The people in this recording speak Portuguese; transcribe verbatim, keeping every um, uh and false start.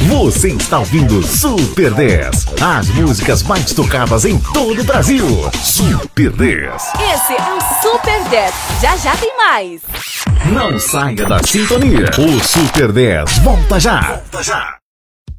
Você está ouvindo Super dez, as músicas mais tocadas em todo o Brasil. Super dez. Esse é o Super dez. Já já tem mais. Não saia da sintonia. O Super dez volta já. Volta já.